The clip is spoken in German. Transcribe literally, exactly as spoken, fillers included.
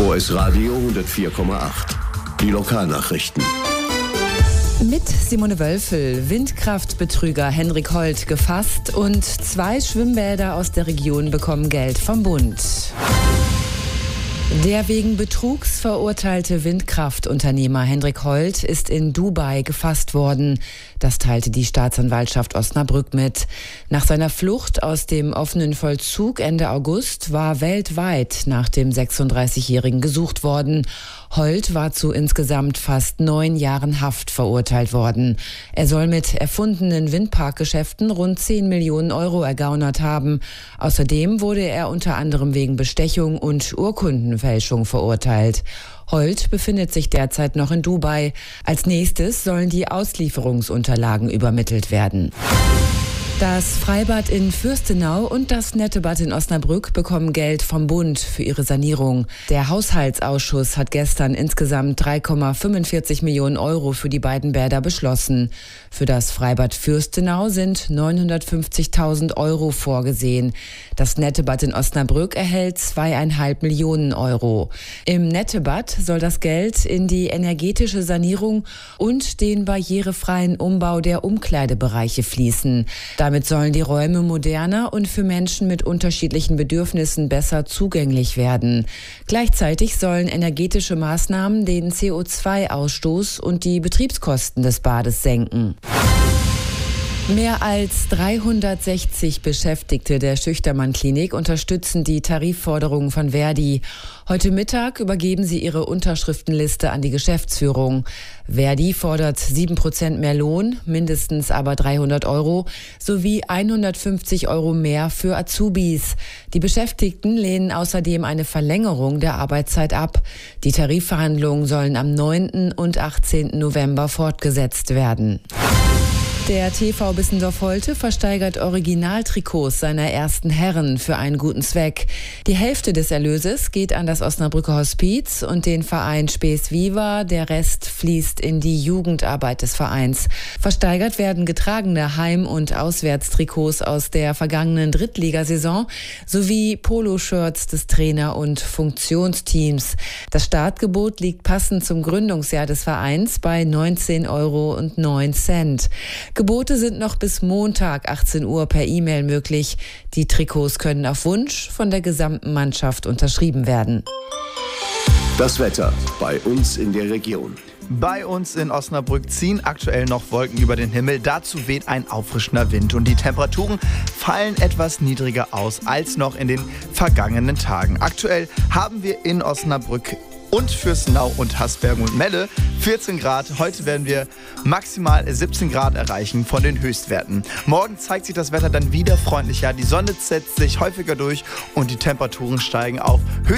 O S Radio hundertvier Komma acht. Die Lokalnachrichten. Mit Simone Wölfel, Windkraftbetrüger Henrik Holt gefasst und zwei Schwimmbäder aus der Region bekommen Geld vom Bund. Der wegen Betrugs verurteilte Windkraftunternehmer Henrik Holt ist in Dubai gefasst worden. Das teilte die Staatsanwaltschaft Osnabrück mit. Nach seiner Flucht aus dem offenen Vollzug Ende August war weltweit nach dem sechsunddreißigjährigen gesucht worden. Holt war zu insgesamt fast neun Jahren Haft verurteilt worden. Er soll mit erfundenen Windparkgeschäften rund zehn Millionen Euro ergaunert haben. Außerdem wurde er unter anderem wegen Bestechung und Urkundenfälschung verurteilt. Holt befindet sich derzeit noch in Dubai. Als nächstes sollen die Auslieferungsunterlagen übermittelt werden. Das Freibad in Fürstenau und das Nettebad in Osnabrück bekommen Geld vom Bund für ihre Sanierung. Der Haushaltsausschuss hat gestern insgesamt drei Komma fünfundvierzig Millionen Euro für die beiden Bäder beschlossen. Für das Freibad Fürstenau sind neunhundertfünfzigtausend Euro vorgesehen. Das Nettebad in Osnabrück erhält zweieinhalb Millionen Euro. Im Nettebad soll das Geld in die energetische Sanierung und den barrierefreien Umbau der Umkleidebereiche fließen. Damit sollen die Räume moderner und für Menschen mit unterschiedlichen Bedürfnissen besser zugänglich werden. Gleichzeitig sollen energetische Maßnahmen den C O zwei Ausstoß und die Betriebskosten des Bades senken. Mehr als dreihundertsechzig Beschäftigte der Schüchtermann-Klinik unterstützen die Tarifforderungen von Verdi. Heute Mittag übergeben sie ihre Unterschriftenliste an die Geschäftsführung. Verdi fordert sieben Prozent mehr Lohn, mindestens aber dreihundert Euro, sowie hundertfünfzig Euro mehr für Azubis. Die Beschäftigten lehnen außerdem eine Verlängerung der Arbeitszeit ab. Die Tarifverhandlungen sollen am neunten und achtzehnten November fortgesetzt werden. Der T V Bissendorf-Holte versteigert Originaltrikots seiner ersten Herren für einen guten Zweck. Die Hälfte des Erlöses geht an das Osnabrücker Hospiz und den Verein Spes Viva. Der Rest fließt in die Jugendarbeit des Vereins. Versteigert werden getragene Heim- und Auswärtstrikots aus der vergangenen Drittligasaison sowie Poloshirts des Trainer- und Funktionsteams. Das Startgebot liegt passend zum Gründungsjahr des Vereins bei neunzehn Euro und neun Cent. Gebote sind noch bis Montag achtzehn Uhr per E-Mail möglich. Die Trikots können auf Wunsch von der gesamten Mannschaft unterschrieben werden. Das Wetter bei uns in der Region. Bei uns in Osnabrück ziehen aktuell noch Wolken über den Himmel. Dazu weht ein auffrischender Wind und die Temperaturen fallen etwas niedriger aus als noch in den vergangenen Tagen. Aktuell haben wir in Osnabrück und Fürstenau und Hasbergen und Melle vierzehn Grad. Heute werden wir maximal siebzehn Grad erreichen von den Höchstwerten. Morgen zeigt sich das Wetter dann wieder freundlicher. Die Sonne setzt sich häufiger durch und die Temperaturen steigen auf